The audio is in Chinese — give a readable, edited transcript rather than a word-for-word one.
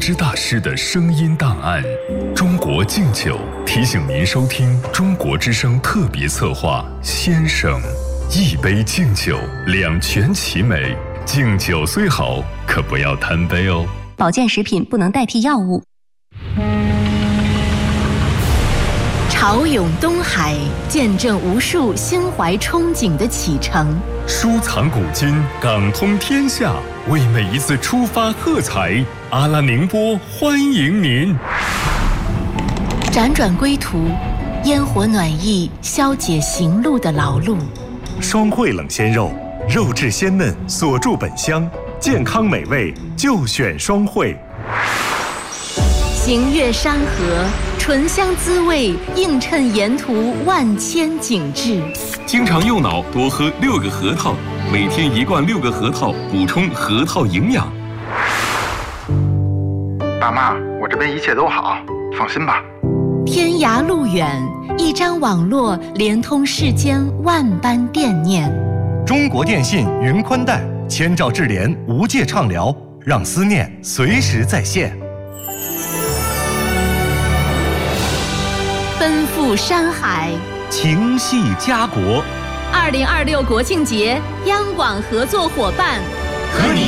师大师的声音档案。中国敬酒提醒您收听中国之声特别策划《先生》，一杯敬酒，两全其美。敬酒虽好，可不要贪杯哦。 保健食品不能代替药物。 潮涌东海，见证无数心怀憧憬的启程。 书藏古今，港通天下，为每一次出发喝彩。阿拉宁波欢迎您。 辗转归途，烟火暖意消解行路的劳碌。 双汇冷鲜肉，肉质鲜嫩，锁住本香，健康美味就选双汇。 行越山河，醇香滋味映衬沿途万千景致。 经常用脑，多喝6个核桃，每天1罐6个核桃，补充核桃营养。 爸妈，我这边一切都好，放心吧。 天涯路远，一张网络连通世间万般惦念。 中国电信云宽带，千兆智联无界畅聊，让思念随时在线。 奔赴山海， 情系家国。 2026国庆节，央广合作伙伴， 和你